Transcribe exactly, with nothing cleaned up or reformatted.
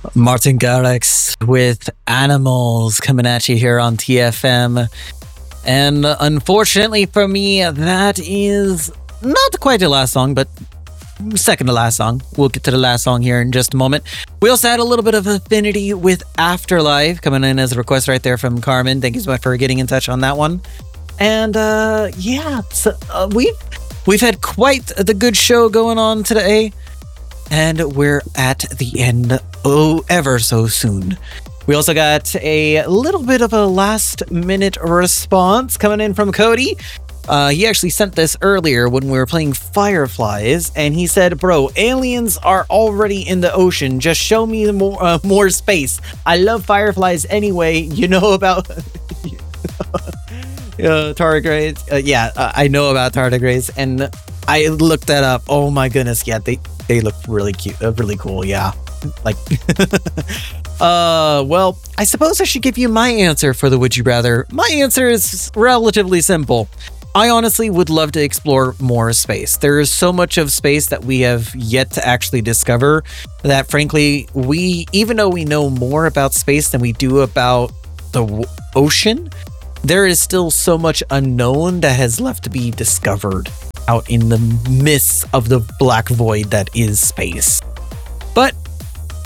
Martin Garrix with Animals coming at you here on T F M. And unfortunately for me, that is not quite the last song, but second to last song. We'll get to the last song here in just a moment. We also had a little bit of affinity with Afterlife coming in as a request right there from Carmen. Thank you so much for getting in touch on that one. And uh, yeah, so, uh, we've, we've had quite the good show going on today. And we're at the end, oh, ever so soon. We also got a little bit of a last minute response coming in from Cody. Uh, he actually sent this earlier when we were playing Fireflies, and he said, bro, aliens are already in the ocean. Just show me more, uh, more space. I love Fireflies anyway. You know about... uh, tardigrades. Uh, yeah, uh, I know about tardigrades, and I looked that up. Oh my goodness, yeah, they... They look really cute, uh, really cool, yeah. Like, uh, well, I suppose I should give you my answer for the Would You Rather. My answer is relatively simple. I honestly would love to explore more space. There is so much of space that we have yet to actually discover that, frankly, we, even though we know more about space than we do about the w- ocean, there is still so much unknown that has left to be discovered out in the midst of the black void that is space. But